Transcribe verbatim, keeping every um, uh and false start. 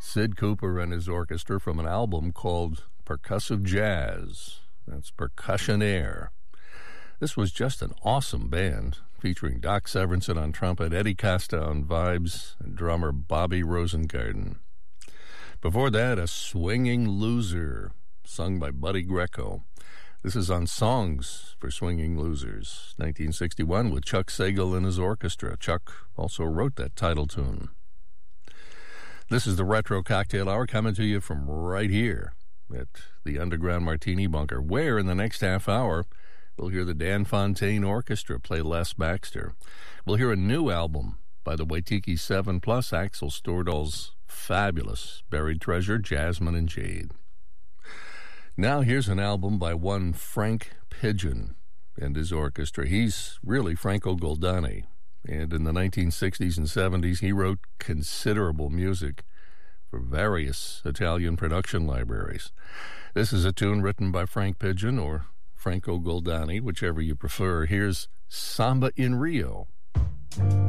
Sid Cooper and his orchestra from an album called Percussive Jazz. That's Percussionaire. This was just an awesome band, featuring Doc Severinsen on trumpet, Eddie Costa on vibes, and drummer Bobby Rosengarten. Before that, a swinging loser, sung by Buddy Greco. This is on Songs for Swinging Losers, nineteen sixty-one, with Chuck Sagal and his orchestra. Chuck also wrote that title tune. This is the Retro Cocktail Hour, coming to you from right here at the Underground Martini Bunker, where in the next half hour we'll hear the Dan Fontaine Orchestra play Les Baxter. We'll hear a new album by the Waitiki seven plus, Axel Stordahl's fabulous Buried Treasure, Jasmine and Jade. Now here's an album by one Frank Pidgeon and his orchestra. He's really Franco Goldani, and in the nineteen sixties and seventies he wrote considerable music for various Italian production libraries. This is a tune written by Frank Pidgeon or Franco Goldani, whichever you prefer. Here's Samba in Rio.